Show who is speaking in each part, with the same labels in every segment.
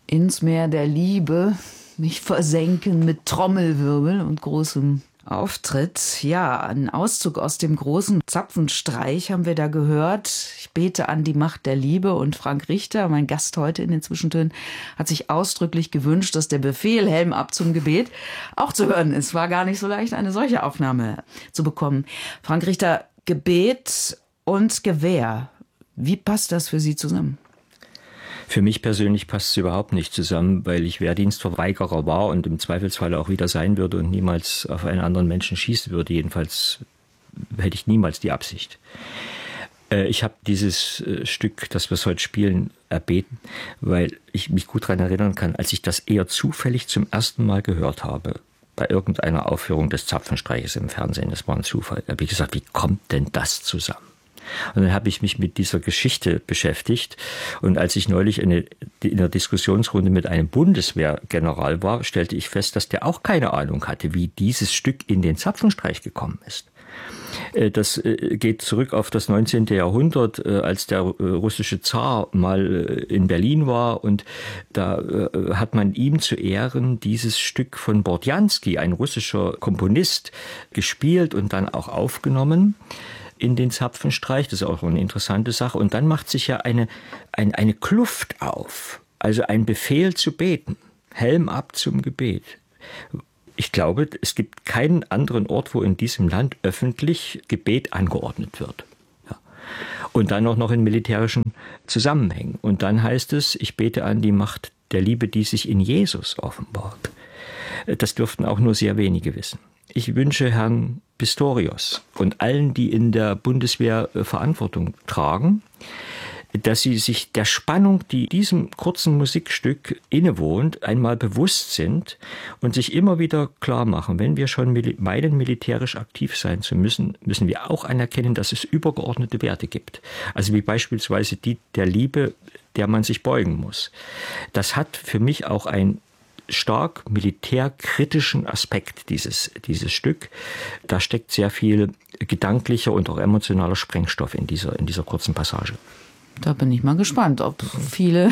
Speaker 1: ins Meer der Liebe mich versenken mit Trommelwirbel und großem Auftritt. Ja, ein Auszug aus dem großen Zapfenstreich haben wir da gehört. Ich bete an die Macht der Liebe, und Frank Richter, mein Gast heute in den Zwischentönen, hat sich ausdrücklich gewünscht, dass der Befehl Helm ab zum Gebet auch zu hören ist. War gar nicht so leicht, eine solche Aufnahme zu bekommen. Frank Richter, Gebet und Gewehr, wie passt das für Sie zusammen?
Speaker 2: Für mich persönlich passt es überhaupt nicht zusammen, weil ich Wehrdienstverweigerer war und im Zweifelsfall auch wieder sein würde und niemals auf einen anderen Menschen schießen würde. Jedenfalls hätte ich niemals die Absicht. Ich habe dieses Stück, das wir heute spielen, erbeten, weil ich mich gut daran erinnern kann, als ich das eher zufällig zum ersten Mal gehört habe, bei irgendeiner Aufführung des Zapfenstreiches im Fernsehen. Das war ein Zufall. Da habe ich gesagt, wie kommt denn das zusammen? Und dann habe ich mich mit dieser Geschichte beschäftigt. Und als ich neulich in einer Diskussionsrunde mit einem Bundeswehrgeneral war, stellte ich fest, dass der auch keine Ahnung hatte, wie dieses Stück in den Zapfenstreich gekommen ist. Das geht zurück auf das 19. Jahrhundert, als der russische Zar mal in Berlin war, und da hat man ihm zu Ehren dieses Stück von Bordjanski, ein russischer Komponist, gespielt und dann auch aufgenommen in den Zapfenstreich. Das ist auch eine interessante Sache. Und dann macht sich ja eine Kluft auf, also ein Befehl zu beten, Helm ab zum Gebet. Ich glaube, es gibt keinen anderen Ort, wo in diesem Land öffentlich Gebet angeordnet wird. Ja. Und dann auch noch in militärischen Zusammenhängen. Und dann heißt es, ich bete an die Macht der Liebe, die sich in Jesus offenbart. Das dürften auch nur sehr wenige wissen. Ich wünsche Herrn Pistorius und allen, die in der Bundeswehr Verantwortung tragen, dass sie sich der Spannung, die diesem kurzen Musikstück innewohnt, einmal bewusst sind und sich immer wieder klar machen, wenn wir schon meinen, militärisch aktiv sein zu müssen, müssen wir auch anerkennen, dass es übergeordnete Werte gibt. Also wie beispielsweise die der Liebe, der man sich beugen muss. Das hat für mich auch ein stark militärkritischen Aspekt, dieses Stück. Da steckt sehr viel gedanklicher und auch emotionaler Sprengstoff in dieser kurzen Passage.
Speaker 1: Da bin ich mal gespannt, ob viele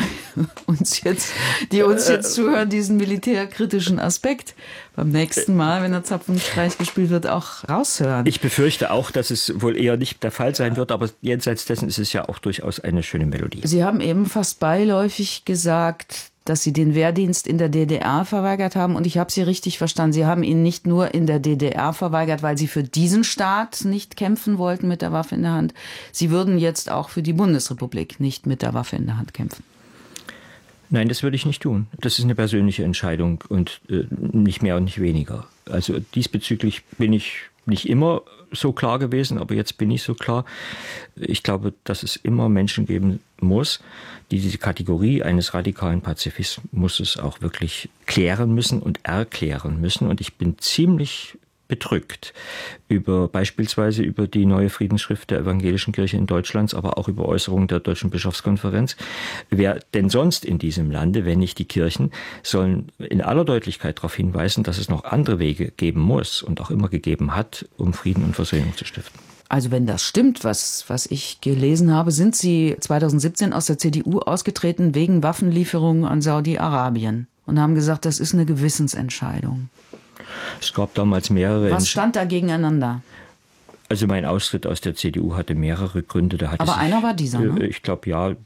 Speaker 1: die uns jetzt zuhören, diesen militärkritischen Aspekt beim nächsten Mal, wenn der Zapfenstreich gespielt wird, auch raushören.
Speaker 2: Ich befürchte auch, dass es wohl eher nicht der Fall sein wird, aber jenseits dessen ist es ja auch durchaus eine schöne Melodie.
Speaker 1: Sie haben eben fast beiläufig gesagt, dass Sie den Wehrdienst in der DDR verweigert haben. Und ich habe Sie richtig verstanden. Sie haben ihn nicht nur in der DDR verweigert, weil Sie für diesen Staat nicht kämpfen wollten mit der Waffe in der Hand. Sie würden jetzt auch für die Bundesrepublik nicht mit der Waffe in der Hand kämpfen.
Speaker 2: Nein, das würde ich nicht tun. Das ist eine persönliche Entscheidung und nicht mehr und nicht weniger. Also diesbezüglich bin ich nicht immer so klar gewesen, aber jetzt bin ich so klar. Ich glaube, dass es immer Menschen geben muss, die diese Kategorie eines radikalen Pazifismus auch wirklich klären müssen und erklären müssen. Und ich bin ziemlich bedrückt beispielsweise über die neue Friedensschrift der Evangelischen Kirche in Deutschland, aber auch über Äußerungen der Deutschen Bischofskonferenz. Wer denn sonst in diesem Lande, wenn nicht die Kirchen, sollen in aller Deutlichkeit darauf hinweisen, dass es noch andere Wege geben muss und auch immer gegeben hat, um Frieden und Versöhnung zu stiften.
Speaker 1: Also wenn das stimmt, was ich gelesen habe, sind Sie 2017 aus der CDU ausgetreten wegen Waffenlieferungen an Saudi-Arabien und haben gesagt, das ist eine Gewissensentscheidung.
Speaker 2: Es gab damals mehrere.
Speaker 1: Was stand da gegeneinander?
Speaker 2: Also mein Austritt aus der CDU hatte mehrere Gründe.
Speaker 1: Aber einer war dieser, ne?
Speaker 2: Ich glaube, ja.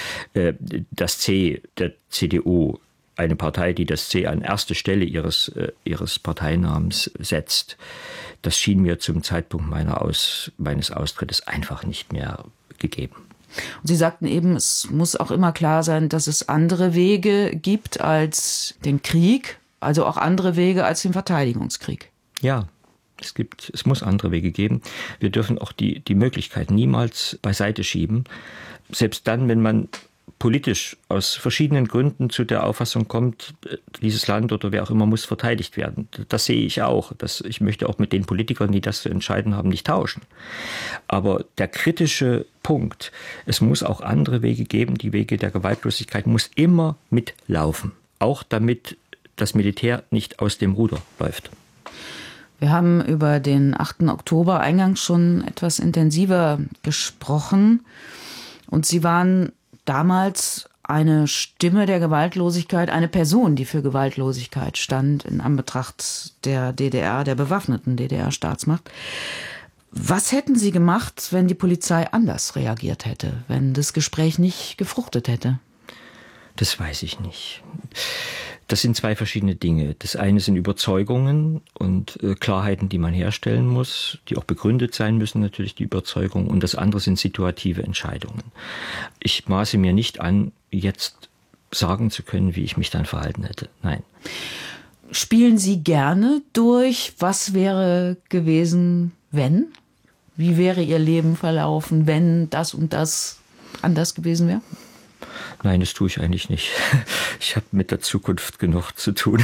Speaker 2: Das C der CDU, eine Partei, die das C an erste Stelle ihres Parteinamens setzt, das schien mir zum Zeitpunkt meines Austrittes einfach nicht mehr gegeben.
Speaker 1: Und Sie sagten eben, es muss auch immer klar sein, dass es andere Wege gibt als den Krieg, also auch andere Wege als den Verteidigungskrieg.
Speaker 2: Ja, es muss andere Wege geben. Wir dürfen auch die Möglichkeit niemals beiseite schieben. Selbst dann, wenn man politisch aus verschiedenen Gründen zu der Auffassung kommt, dieses Land oder wer auch immer muss verteidigt werden. Das sehe ich auch. Ich möchte auch mit den Politikern, die das zu entscheiden haben, nicht tauschen. Aber der kritische Punkt, es muss auch andere Wege geben. Die Wege der Gewaltlosigkeit muss immer mitlaufen. Auch damit das Militär nicht aus dem Ruder läuft.
Speaker 1: Wir haben über den 8. Oktober eingangs schon etwas intensiver gesprochen. Und Sie waren damals eine Stimme der Gewaltlosigkeit, eine Person, die für Gewaltlosigkeit stand in Anbetracht der DDR, der bewaffneten DDR-Staatsmacht. Was hätten Sie gemacht, wenn die Polizei anders reagiert hätte, wenn das Gespräch nicht gefruchtet hätte?
Speaker 2: Das weiß ich nicht. Das sind zwei verschiedene Dinge. Das eine sind Überzeugungen und Klarheiten, die man herstellen muss, die auch begründet sein müssen, natürlich die Überzeugung. Und das andere sind situative Entscheidungen. Ich maße mir nicht an, jetzt sagen zu können, wie ich mich dann verhalten hätte. Nein.
Speaker 1: Spielen Sie gerne durch, was wäre gewesen, wenn? Wie wäre Ihr Leben verlaufen, wenn das und das anders gewesen wäre?
Speaker 2: Nein, das tue ich eigentlich nicht. Ich habe mit der Zukunft genug zu tun.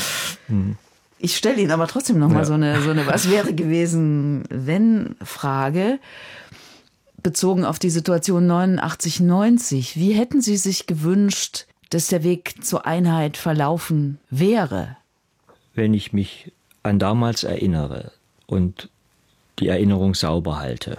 Speaker 1: Ich stelle Ihnen aber trotzdem noch mal so eine was wäre gewesen, wenn Frage bezogen auf die Situation 89, 90. Wie hätten Sie sich gewünscht, dass der Weg zur Einheit verlaufen wäre?
Speaker 2: Wenn ich mich an damals erinnere und die Erinnerung sauber halte,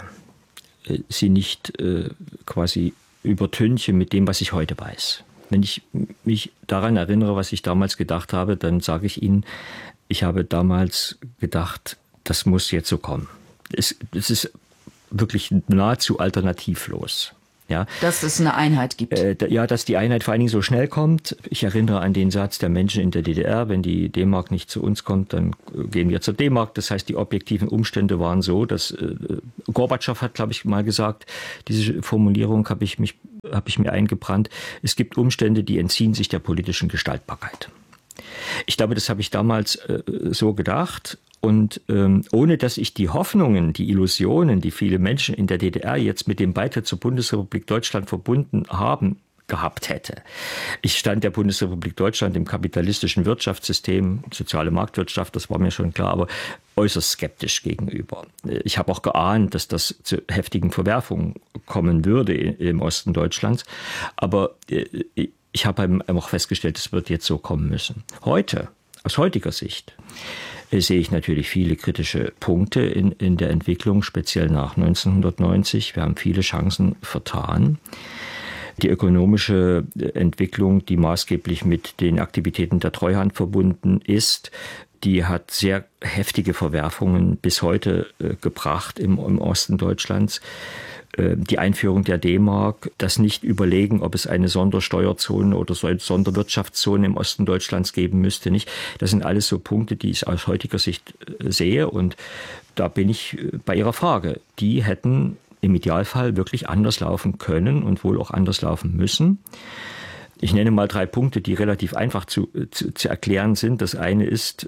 Speaker 2: sie nicht quasi übertünche mit dem, was ich heute weiß. Wenn ich mich daran erinnere, was ich damals gedacht habe, dann sage ich Ihnen, ich habe damals gedacht, das muss jetzt so kommen. Es ist wirklich nahezu alternativlos. Ja,
Speaker 1: dass es eine Einheit gibt.
Speaker 2: Dass die Einheit vor allen Dingen so schnell kommt. Ich erinnere an den Satz der Menschen in der DDR, wenn die D-Mark nicht zu uns kommt, dann gehen wir zur D-Mark. Das heißt, die objektiven Umstände waren so, dass Gorbatschow hat, glaube ich, mal gesagt, diese Formulierung habe ich mir eingebrannt. Es gibt Umstände, die entziehen sich der politischen Gestaltbarkeit. Ich glaube, das habe ich damals so gedacht. Und ohne dass ich die Hoffnungen, die Illusionen, die viele Menschen in der DDR jetzt mit dem Beitritt zur Bundesrepublik Deutschland verbunden haben, gehabt hätte. Ich stand der Bundesrepublik Deutschland im kapitalistischen Wirtschaftssystem, soziale Marktwirtschaft, das war mir schon klar, aber äußerst skeptisch gegenüber. Ich habe auch geahnt, dass das zu heftigen Verwerfungen kommen würde im Osten Deutschlands. Aber ich habe auch festgestellt, es wird jetzt so kommen müssen. Heute, aus heutiger Sicht, sehe ich natürlich viele kritische Punkte in der Entwicklung, speziell nach 1990. Wir haben viele Chancen vertan. Die ökonomische Entwicklung, die maßgeblich mit den Aktivitäten der Treuhand verbunden ist, die hat sehr heftige Verwerfungen bis heute gebracht im Osten Deutschlands. Die Einführung der D-Mark, das Nicht-Überlegen, ob es eine Sondersteuerzone oder Sonderwirtschaftszone im Osten Deutschlands geben müsste, nicht. Das sind alles so Punkte, die ich aus heutiger Sicht sehe. Und da bin ich bei Ihrer Frage. Die hätten im Idealfall wirklich anders laufen können und wohl auch anders laufen müssen. Ich nenne mal 3 Punkte, die relativ einfach zu erklären sind. Das eine ist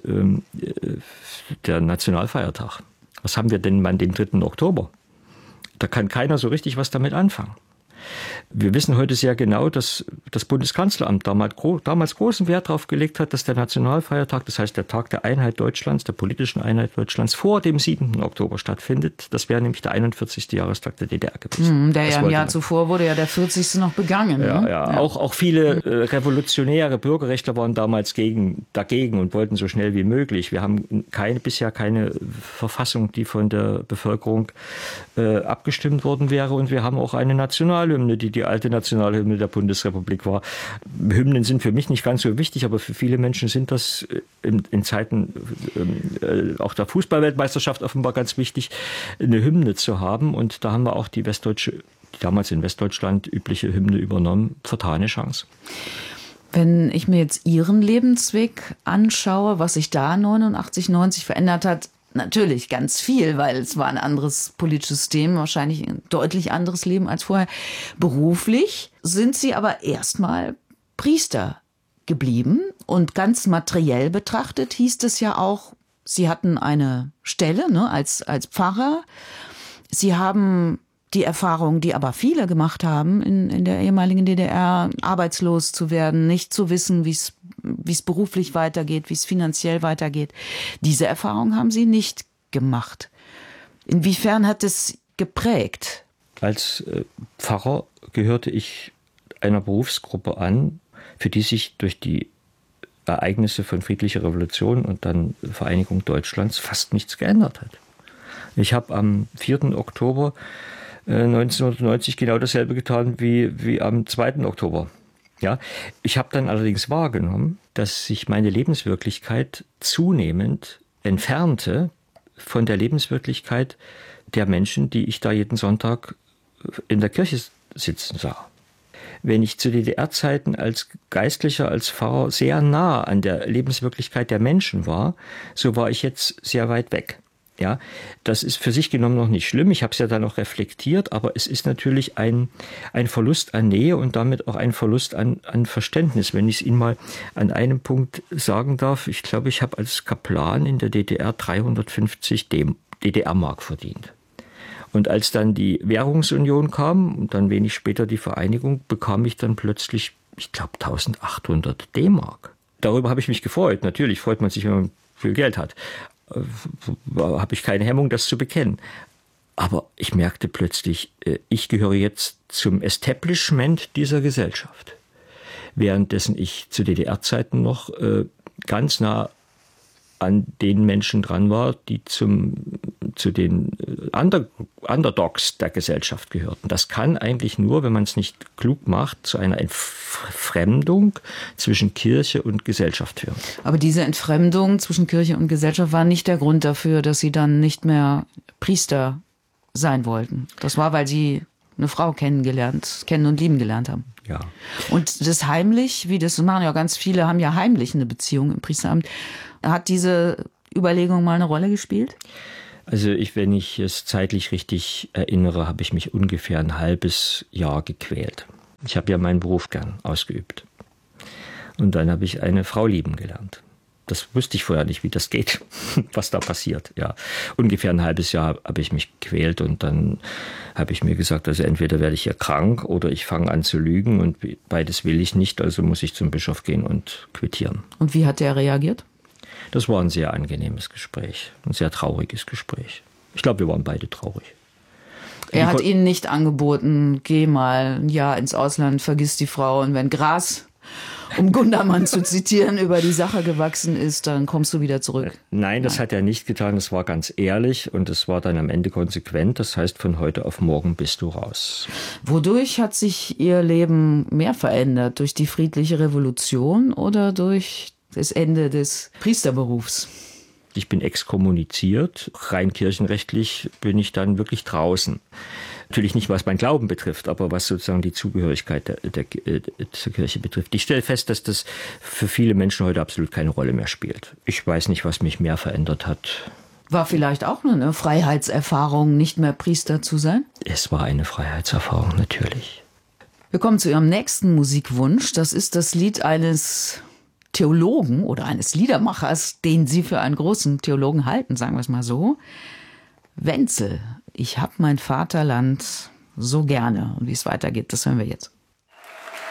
Speaker 2: der Nationalfeiertag. Was haben wir denn an dem 3. Oktober? Da kann keiner so richtig was damit anfangen. Wir wissen heute sehr genau, dass das Bundeskanzleramt damals großen Wert darauf gelegt hat, dass der Nationalfeiertag, das heißt der Tag der Einheit Deutschlands, der politischen Einheit Deutschlands, vor dem 7. Oktober stattfindet. Das wäre nämlich der 41. Jahrestag der DDR gewesen.
Speaker 1: Im Jahr zuvor wurde ja der 40. noch begangen.
Speaker 2: Ja. Auch viele revolutionäre Bürgerrechtler waren damals dagegen und wollten so schnell wie möglich. Wir haben bisher keine Verfassung, die von der Bevölkerung abgestimmt worden wäre. Und wir haben auch eine Nationalhymne, die alte Nationalhymne der Bundesrepublik war. Hymnen sind für mich nicht ganz so wichtig, aber für viele Menschen sind das in Zeiten auch der Fußballweltmeisterschaft offenbar ganz wichtig, eine Hymne zu haben. Und da haben wir auch die damals in Westdeutschland übliche Hymne übernommen. Vertane Chance.
Speaker 1: Wenn ich mir jetzt Ihren Lebensweg anschaue, was sich da 89, 90 verändert hat, natürlich ganz viel, weil es war ein anderes politisches System, wahrscheinlich ein deutlich anderes Leben als vorher. Beruflich sind Sie aber erstmal Priester geblieben und ganz materiell betrachtet hieß es ja auch, Sie hatten eine Stelle als Pfarrer. Sie haben die Erfahrung, die aber viele gemacht haben in der ehemaligen DDR, arbeitslos zu werden, nicht zu wissen, wie es beruflich weitergeht, wie es finanziell weitergeht. Diese Erfahrung haben Sie nicht gemacht. Inwiefern hat es geprägt?
Speaker 2: Als Pfarrer gehörte ich einer Berufsgruppe an, für die sich durch die Ereignisse von friedlicher Revolution und dann Vereinigung Deutschlands fast nichts geändert hat. Ich habe am 4. Oktober 1990 genau dasselbe getan wie am 2. Oktober Ja, ich habe dann allerdings wahrgenommen, dass sich meine Lebenswirklichkeit zunehmend entfernte von der Lebenswirklichkeit der Menschen, die ich da jeden Sonntag in der Kirche sitzen sah. Wenn ich zu DDR-Zeiten als Geistlicher, als Pfarrer sehr nah an der Lebenswirklichkeit der Menschen war, so war ich jetzt sehr weit weg. Ja, das ist für sich genommen noch nicht schlimm. Ich habe es ja dann auch reflektiert, aber es ist natürlich ein Verlust an Nähe und damit auch ein Verlust an Verständnis. Wenn ich es Ihnen mal an einem Punkt sagen darf, ich glaube, ich habe als Kaplan in der DDR 350 DDR-Mark verdient. Und als dann die Währungsunion kam und dann wenig später die Vereinigung, bekam ich dann plötzlich, ich glaube, 1800 D-Mark. Darüber habe ich mich gefreut. Natürlich freut man sich, wenn man viel Geld hat. Habe ich keine Hemmung, das zu bekennen. Aber ich merkte plötzlich, ich gehöre jetzt zum Establishment dieser Gesellschaft. Währenddessen ich zu DDR-Zeiten noch ganz nah an den Menschen dran war, die zu den Underdogs der Gesellschaft gehörten. Das kann eigentlich nur, wenn man es nicht klug macht, zu einer Entfremdung zwischen Kirche und Gesellschaft führen.
Speaker 1: Aber diese Entfremdung zwischen Kirche und Gesellschaft war nicht der Grund dafür, dass Sie dann nicht mehr Priester sein wollten. Das war, weil Sie eine Frau kennen und lieben gelernt haben.
Speaker 2: Ja.
Speaker 1: Und das heimlich, wie das machen ja ganz viele, haben ja heimlich eine Beziehung im Priesteramt. Hat diese Überlegung mal eine Rolle gespielt?
Speaker 2: Also wenn ich es zeitlich richtig erinnere, habe ich mich ungefähr ein halbes Jahr gequält. Ich habe ja meinen Beruf gern ausgeübt. Und dann habe ich eine Frau lieben gelernt. Das wusste ich vorher nicht, wie das geht, was da passiert. Ja, ungefähr ein halbes Jahr habe ich mich gequält und dann habe ich mir gesagt, also entweder werde ich hier krank oder ich fange an zu lügen und beides will ich nicht, also muss ich zum Bischof gehen und quittieren.
Speaker 1: Und wie hat der reagiert?
Speaker 2: Das war ein sehr angenehmes Gespräch, ein sehr trauriges Gespräch. Ich glaube, wir waren beide traurig.
Speaker 1: Er hat Ihnen nicht angeboten, geh mal ein Jahr ins Ausland, vergiss die Frau und wenn Gras, um Gundermann zu zitieren, über die Sache gewachsen ist, dann kommst du wieder zurück.
Speaker 2: Nein, das hat er nicht getan. Das war ganz ehrlich und es war dann am Ende konsequent. Das heißt, von heute auf morgen bist du raus.
Speaker 1: Wodurch hat sich Ihr Leben mehr verändert? Durch die friedliche Revolution oder durch das Ende des Priesterberufs?
Speaker 2: Ich bin exkommuniziert. Rein kirchenrechtlich bin ich dann wirklich draußen. Natürlich nicht, was mein Glauben betrifft, aber was sozusagen die Zugehörigkeit zur Kirche betrifft. Ich stelle fest, dass das für viele Menschen heute absolut keine Rolle mehr spielt. Ich weiß nicht, was mich mehr verändert hat.
Speaker 1: War vielleicht auch nur eine Freiheitserfahrung, nicht mehr Priester zu sein?
Speaker 2: Es war eine Freiheitserfahrung, natürlich.
Speaker 1: Wir kommen zu Ihrem nächsten Musikwunsch. Das ist das Lied eines Theologen oder eines Liedermachers, den Sie für einen großen Theologen halten, sagen wir es mal so. Wenzel, ich hab mein Vaterland so gerne. Und wie es weitergeht, das hören wir jetzt.